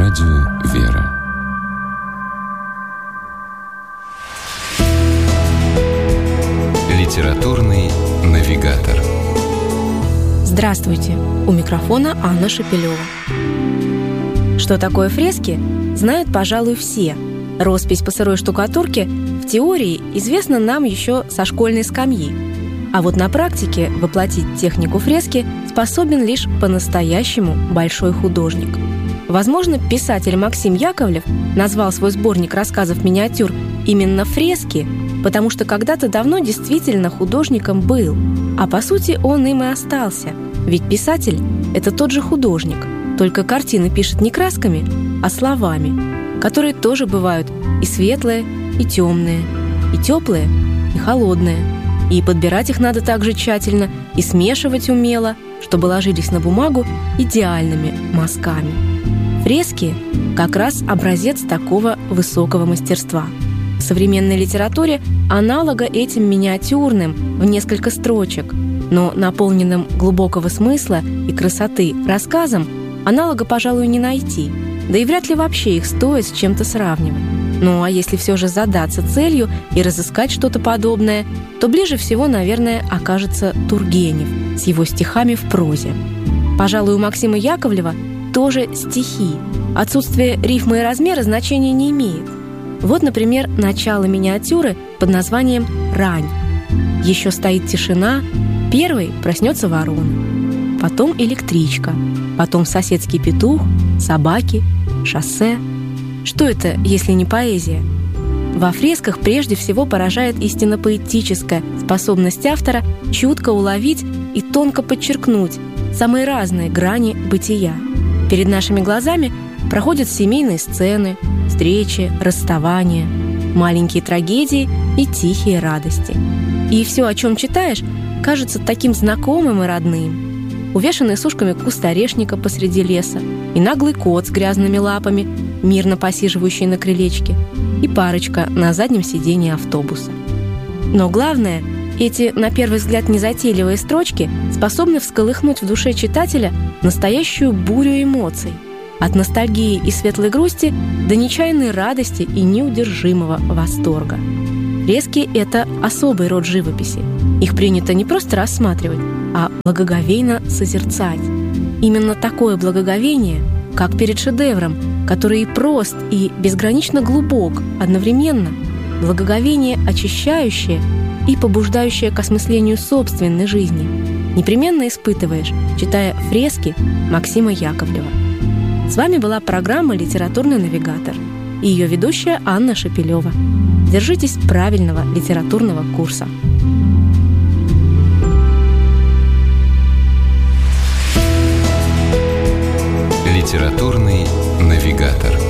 Радио «Вера». Литературный навигатор. Здравствуйте! У микрофона Анна Шапилева. Что такое фрески, знают, пожалуй, все. Роспись по сырой штукатурке в теории известна нам еще со школьной скамьи. А вот на практике воплотить технику фрески способен лишь по-настоящему большой художник. Возможно, писатель Максим Яковлев назвал свой сборник рассказов-миниатюр именно «Фрески», потому что когда-то давно действительно художником был, а по сути он им и остался. Ведь писатель – это тот же художник, только картины пишет не красками, а словами, которые тоже бывают и светлые, и темные, и теплые, и холодные. И подбирать их надо также тщательно, и смешивать умело, чтобы ложились на бумагу идеальными мазками. Фрески – как раз образец такого высокого мастерства. В современной литературе аналога этим миниатюрным в несколько строчек, но наполненным глубокого смысла и красоты рассказом аналога, пожалуй, не найти, да и вряд ли вообще их стоит с чем-то сравнивать. Ну а если все же задаться целью и разыскать что-то подобное, то ближе всего, наверное, окажется Тургенев с его стихами в прозе. Пожалуй, у Максима Яковлева тоже стихи. Отсутствие рифмы и размера значения не имеет. Вот, например, начало миниатюры под названием «Рань». Еще стоит тишина, первой проснется ворона, потом электричка, потом соседский петух, собаки, шоссе. Что это, если не поэзия? Во фресках прежде всего поражает истинно поэтическая способность автора чутко уловить и тонко подчеркнуть самые разные грани бытия. Перед нашими глазами проходят семейные сцены, встречи, расставания, маленькие трагедии и тихие радости. И все, о чем читаешь, кажется таким знакомым и родным. Увешанный сушками куст орешника посреди леса, и наглый кот с грязными лапами, мирно посиживающий на крылечке, и парочка на заднем сидении автобуса. Но главное, эти, на первый взгляд, незатейливые строчки способны всколыхнуть в душе читателя настоящую бурю эмоций. От ностальгии и светлой грусти до нечаянной радости и неудержимого восторга. Фрески – это особый род живописи. Их принято не просто рассматривать, а благоговейно созерцать. Именно такое благоговение, как перед шедевром, который и прост, и безгранично глубок одновременно, благоговение очищающее и побуждающее к осмыслению собственной жизни, непременно испытываешь, читая фрески Максима Яковлева. С вами была программа «Литературный навигатор» и ее ведущая Анна Шапилева. Держитесь правильного литературного курса. Литературный навигатор.